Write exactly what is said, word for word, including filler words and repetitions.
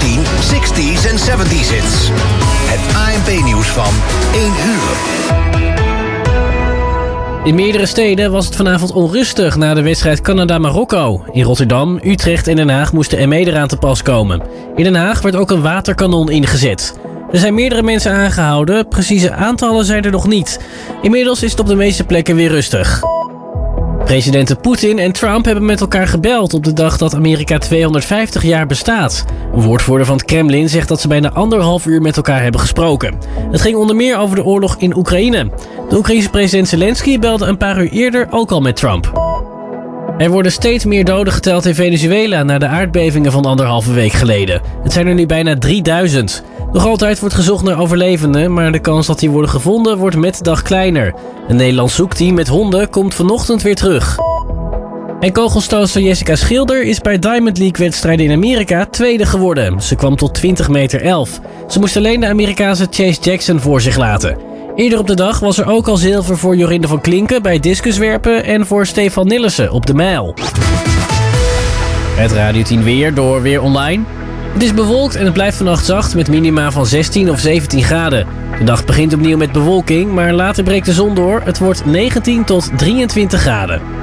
tien zestig's en zeventig's hits. Het A N P-nieuws van één uur. In meerdere steden was het vanavond onrustig na de wedstrijd Canada-Marokko. In Rotterdam, Utrecht en Den Haag moesten M E eraan te pas komen. In Den Haag werd ook een waterkanon ingezet. Er zijn meerdere mensen aangehouden, precieze aantallen zijn er nog niet. Inmiddels is het op de meeste plekken weer rustig. Presidenten Poetin en Trump hebben met elkaar gebeld op de dag dat Amerika tweehonderdvijftig jaar bestaat. Een woordvoerder van het Kremlin zegt dat ze bijna anderhalf uur met elkaar hebben gesproken. Het ging onder meer over de oorlog in Oekraïne. De Oekraïense president Zelensky belde een paar uur eerder ook al met Trump. Er worden steeds meer doden geteld in Venezuela na de aardbevingen van anderhalve week geleden. Het zijn er nu bijna drieduizend. Nog altijd wordt gezocht naar overlevenden, maar de kans dat die worden gevonden wordt met de dag kleiner. Een Nederlands zoekteam met honden komt vanochtend weer terug. En kogelstootster Jessica Schilder is bij Diamond League-wedstrijden in Amerika tweede geworden. Ze kwam tot twintig meter elf. Ze moest alleen de Amerikaanse Chase Jackson voor zich laten. Eerder op de dag was er ook al zilver voor Jorinde van Klinken bij discuswerpen en voor Stefan Nillissen op de mijl. Het Radio tien weer door Weer Online. Het is bewolkt en het blijft vannacht zacht met minima van zestien of zeventien graden. De dag begint opnieuw met bewolking, maar later breekt de zon door. Het wordt negentien tot drieëntwintig graden.